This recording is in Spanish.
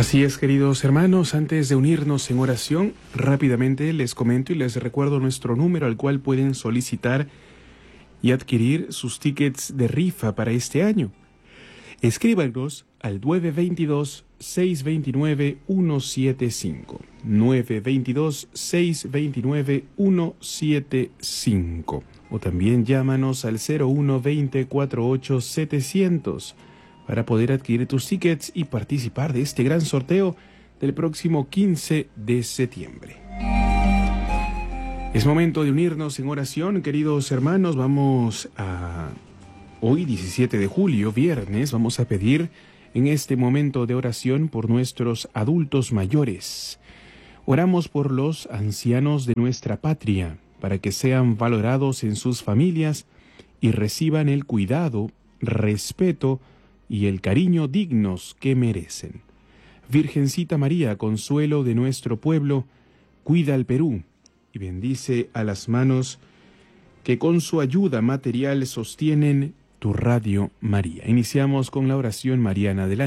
Así es, queridos hermanos, antes de unirnos en oración, rápidamente les comento y les recuerdo nuestro número al cual pueden solicitar y adquirir sus tickets de rifa para este año. Escríbanos al 922-629-175. 922-629-175. O también llámanos al 01-20-48-700 para poder adquirir tus tickets y participar de este gran sorteo del próximo 15 de septiembre. Es momento de unirnos en oración, queridos hermanos. Vamos a hoy, 17 de julio, viernes, vamos a pedir en este momento de oración por nuestros adultos mayores. Oramos por los ancianos de nuestra patria, para que sean valorados en sus familias y reciban el cuidado, respeto y el cariño dignos que merecen. Virgencita María, consuelo de nuestro pueblo, cuida al Perú y bendice a las manos que con su ayuda material sostienen tu Radio María. Iniciamos con la oración mariana del año.